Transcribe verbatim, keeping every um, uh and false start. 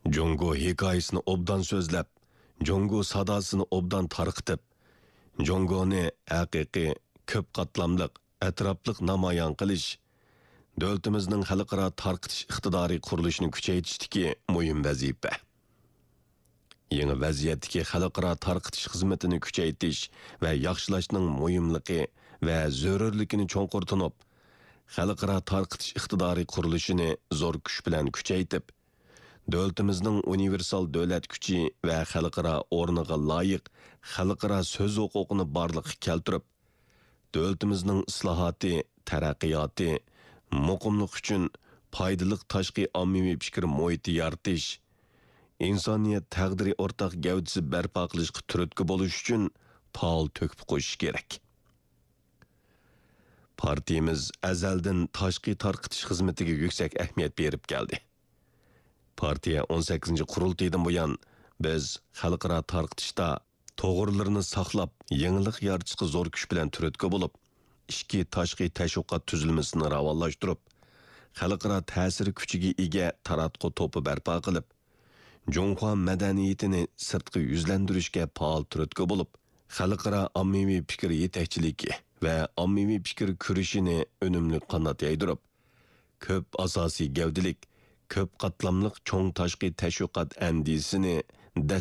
Jongo hikoyasini obdan so'zlab, Jongo sadosini obdan tarqitib, Jongoni haqiqiy, ko'p qatlamliq, atrofliq namoyon qilish, davlatimizning xalqaro tarqitish iqtidori qurilishini kuchaytirishdagi muhim vazifa. Yangi vaziyatdagi xalqaro tarqitish xizmatini kuchaytirish va yaxshilashning muhimligi va zarurligini cho'nqur tunib, xalqaro tarqitish iqtidori qurilishini zo'r kuch bilan kuchaytib, davlatimizning universal davlat kuchi va xalqaro o'rniga loyiq xalqaro so'z huquqini barliqqa keltirib, davlatimizning islohoti, taraqqiyoti, muqimlik uchun foydali tashqi ommaviy fikr muhiti yaratish, insoniyat taqdiri o'rtaq gavdasi barpo qilishga turtki bo'lish uchun faol to'kib qo'yish kerak. Partiyamiz azaldan tashqi tarqitish xizmatiga yuksak ahamiyat berib keldi. Partiya o'n sakkizinchi qurultaydan buyon biz xalqaro tarqitishda to'g'rilarini saqlab, yangilik yaratishga zo'r kuch bilan turtki bo'lib, ikki tashqi tashviqot tuzilmasini rivojlantirib, xalqaro ta'sir kuchiga ega taratqu to'pi barpo qilib, Jonghua madaniyatini sirtqi yuzlantirishga faol turtki bo'lib, xalqaro ommaviy fikr yetakchiligi va ommaviy fikr kurashini unumli qanot yaydirib, ko'p asosiy gavdilik, ko'p qatlamliq cho'ng tashqi tashviqot andisini